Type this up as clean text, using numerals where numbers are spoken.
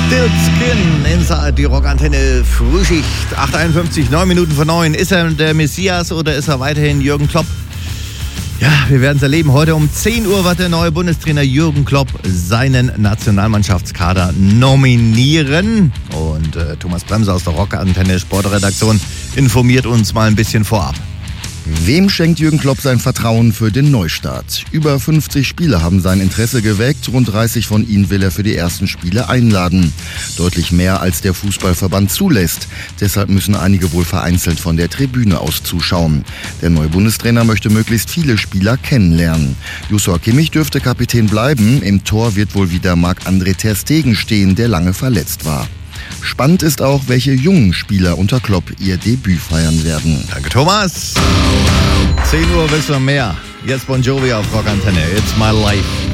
Still Skin, Inside die Rockantenne Frühschicht, 8:51, 9 Minuten vor 9. Ist er der Messias oder ist er weiterhin Jürgen Klopp? Ja, wir werden es erleben. Heute um 10 Uhr wird der neue Bundestrainer Jürgen Klopp seinen Nationalmannschaftskader nominieren. Und Thomas Bremser aus der Rockantenne Sportredaktion informiert uns mal ein bisschen vorab. Wem schenkt Jürgen Klopp sein Vertrauen für den Neustart? Über 50 Spieler haben sein Interesse geweckt. Rund 30 von ihnen will er für die ersten Spiele einladen. Deutlich mehr als der Fußballverband zulässt. Deshalb müssen einige wohl vereinzelt von der Tribüne aus zuschauen. Der neue Bundestrainer möchte möglichst viele Spieler kennenlernen. Joshua Kimmich dürfte Kapitän bleiben. Im Tor wird wohl wieder Marc-André ter Stegen stehen, der lange verletzt war. Spannend ist auch, welche jungen Spieler unter Klopp ihr Debüt feiern werden. Danke, Thomas. 10 Uhr wissen wir mehr. Jetzt Bon Jovi auf Rockantenne. It's my life.